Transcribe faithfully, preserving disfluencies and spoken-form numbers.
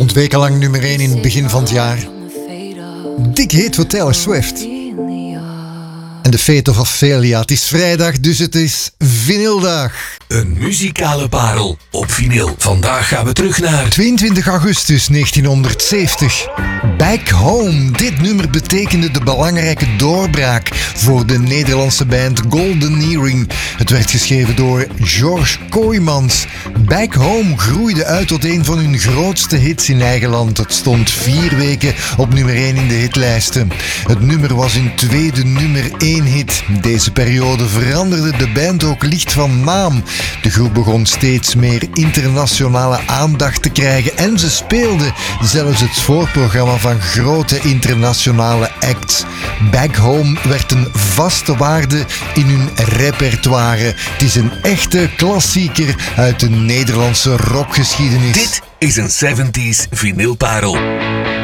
Stond wekenlang nummer één in het begin van het jaar. Dik heet voor Taylor Swift. En de Fate of Ophelia. Het is vrijdag, dus het is vinyldag. Een muzikale parel op vinyl. Vandaag gaan we terug naar tweeëntwintig augustus negentienhonderdzeventig. Back Home. Dit nummer betekende de belangrijke doorbraak voor de Nederlandse band Golden Earring. Het werd geschreven door George Kooijmans. Back Home groeide uit tot een van hun grootste hits in eigen land. Het stond vier weken op nummer één in de hitlijsten. Het nummer was hun tweede nummer één hit. Deze periode veranderde de band ook licht van naam. De groep begon steeds meer internationale aandacht te krijgen en ze speelden zelfs het voorprogramma van grote internationale acts. Back Home werd een vaste waarde in hun repertoire. Het is een echte klassieker uit de Nederlandse rockgeschiedenis. Dit is een zeventig vinylparel.